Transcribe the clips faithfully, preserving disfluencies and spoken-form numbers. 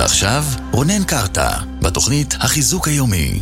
ועכשיו, רונן קרטה, בתוכנית החיזוק היומי.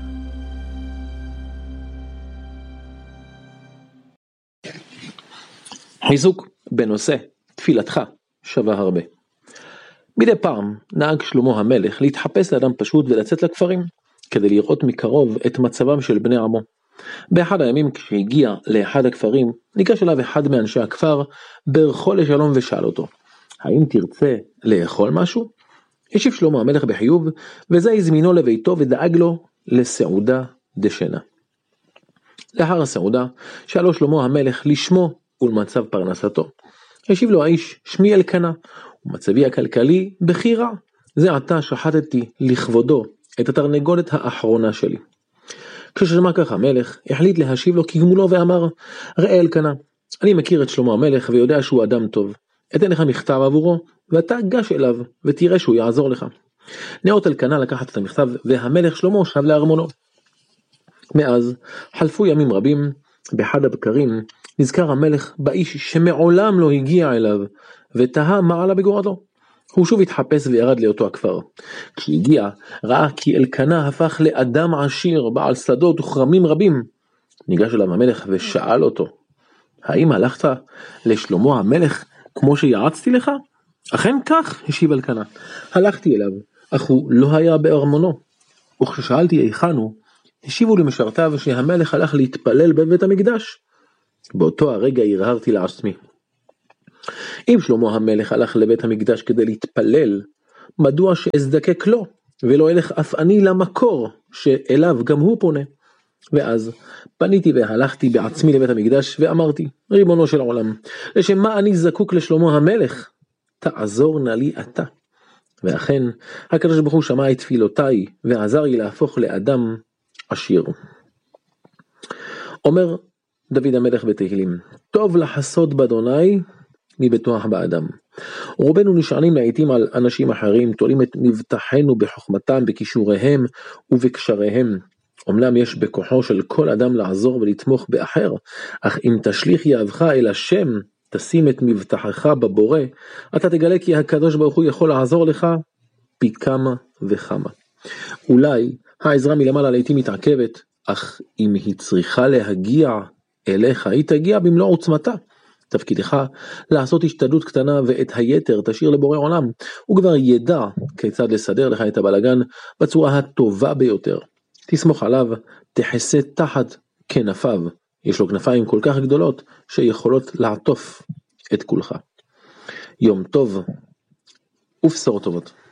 חיזוק בנושא תפילתך שווה הרבה. מדי פעם נהג שלמה המלך להתחפש לאדם פשוט ולצאת לכפרים, כדי לראות מקרוב את מצבם של בני עמו. באחד הימים כשהגיע לאחד הכפרים, ניגש אליו אחד מאנשי הכפר, ברכו לשלום ושאל אותו, האם תרצה לאכול משהו? השיב שלמה המלך בחיוב, וזה הזמינו לביתו ודאג לו לסעודה דשנה. לאחר הסעודה, שאלו שלמה המלך לשמו ולמצב פרנסתו. השיב לו האיש, שמי אלקנה, ומצבי הכלכלי בכי רע. זה עתה שחטתי לכבודו את התרנגולת האחרונה שלי. כששמע כך המלך, החליט להשיב לו כגמולו ואמר, ראה אלקנה, אני מכיר את שלמה המלך ויודע שהוא אדם טוב. אתן לך מכתב עבורו, ואתה גש אליו ותראה שהוא יעזור לך. נאות אלקנה לקחת את המכתב, והמלך שלמה שב לארמונו. מאז חלפו ימים רבים, באחד הבקרים נזכר המלך באיש שמעולם לא הגיע אליו, ותהה מה עלה בגורלו. הוא שוב התחפש וירד לאותו הכפר. כשהגיע ראה כי אלקנה הפך לאדם עשיר, בעל שדות וכרמים רבים. ניגש אליו המלך ושאל אותו, האם הלכת לשלמה המלך כמו שיעצתי לך? אכן כך, השיב אלקנה. הלכתי אליו, אך הוא לא היה בארמונו. וכששאלתי היכן הוא, השיבו לי משרתיו שהמלך הלך להתפלל בבית המקדש. באותו הרגע הרהרתי לעצמי, אם שלמה המלך הלך לבית המקדש כדי להתפלל, מדוע שאזדקק לו, ולא אלך אף אני למקור שאליו גם הוא פונה? ואז פניתי והלכתי בעצמי לבית המקדש ואמרתי, ריבונו של עולם, לשם מה אני זקוק לשלמה המלך? תעזור נא לי אתה. ואכן הקדוש ברוך הוא שמע את תפילותיי ועזר לי להפוך לאדם עשיר. אומר דוד המלך בתהילים, טוב לחסוד באדוני מבטוח באדם. רובנו נשענים לעתים על אנשים אחרים, תולים את מבטחנו בחוכמתם, בכישוריהם ובקשריהם. אומנם יש בכוחו של כל אדם לעזור ולתמוך באחר, אך אם תשליך יהבך אל השם, תשים את מבטחך בבורא, אתה תגלה כי הקדוש ברוך הוא יכול לעזור לך פי כמה וכמה. אולי העזרה מלמעלה לעתים מתעכבת, אך אם היא צריכה להגיע אליך, היא תגיע במלוא עוצמתה. תפקידך לעשות השתדלות קטנה ואת היתר תשאיר לבורא עולם, הוא כבר ידע כיצד לסדר לך את הבלגן בצורה הטובה ביותר. תסמוך עליו, תחסה תחת כנפיו, יש לו כנפיים כל כך גדולות שיכולות לעטוף את כולך. יום טוב ובשורות טובות.